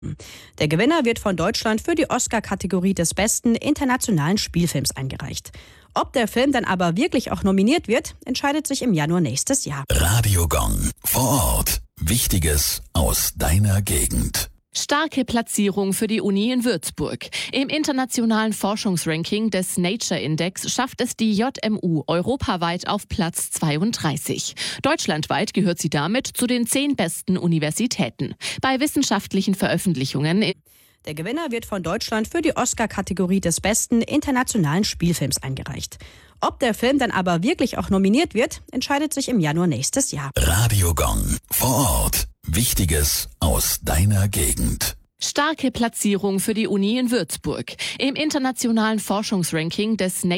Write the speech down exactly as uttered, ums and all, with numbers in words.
Der Gewinner wird von Deutschland für die Oscar-Kategorie des besten internationalen Spielfilms eingereicht. Ob der Film dann aber wirklich auch nominiert wird, entscheidet sich im Januar nächstes Jahr. Radio Gong. Vor Ort. Wichtiges aus deiner Gegend. Starke Platzierung für die Uni in Würzburg. Im internationalen Forschungsranking des Nature Index schafft es die J M U europaweit auf Platz zweiunddreißig. Deutschlandweit gehört sie damit zu den zehn besten Universitäten. Bei wissenschaftlichen Veröffentlichungen. Der Gewinner wird von Deutschland für die Oscar-Kategorie des besten internationalen Spielfilms eingereicht. Ob der Film dann aber wirklich auch nominiert wird, entscheidet sich im Januar nächstes Jahr. Radio Gong. Vor Ort. Wichtiges aus deiner Gegend. Starke Platzierung für die Uni in Würzburg. Im internationalen Forschungsranking des